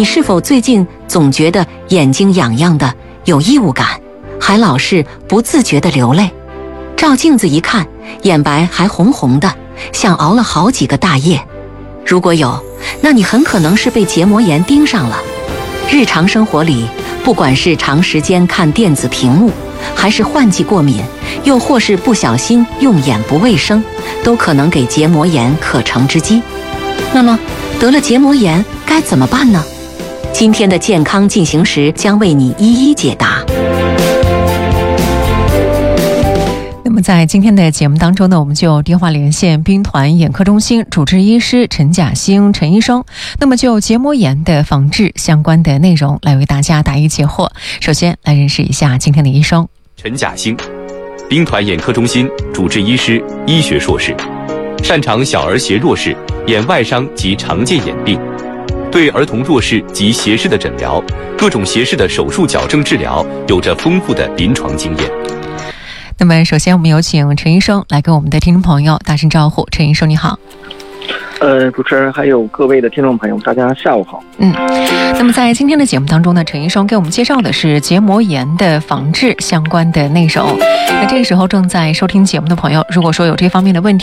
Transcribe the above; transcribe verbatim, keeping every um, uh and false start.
你是否最近总觉得眼睛痒痒的，有异物感，还老是不自觉地流泪？照镜子一看，眼白还红红的，像熬了好几个大夜。如果有，那你很可能是被结膜炎盯上了。日常生活里，不管是长时间看电子屏幕，还是换季过敏，又或是不小心用眼不卫生，都可能给结膜炎可乘之机。那么，得了结膜炎该怎么办呢？今天的健康进行时将为你一一解答。 那么在今天的节目当中呢，我们就电话连线兵团眼科中心主治医师陈甲兴陈医生，那么就结膜炎的防治相关的内容来为大家答疑解惑。首先来认识一下今天的医生。 陈甲兴，兵团眼科中心主治医师，医学硕士，擅长小儿斜弱视、眼外伤及常见眼病，对儿童弱视及斜视的诊疗、各种斜视的手术矫正治疗有着丰富的临床经验。 那么首先我们有请陈医生来跟我们的听众朋友打声招呼。陈医生你好。 呃，主持人还有各位的听众朋友，大家下午好。 嗯，那么在今天的节目当中呢，陈医生给我们介绍的是结膜炎的防治相关的内容。那这个时候正在收听节目的朋友，如果说有这方面的问题，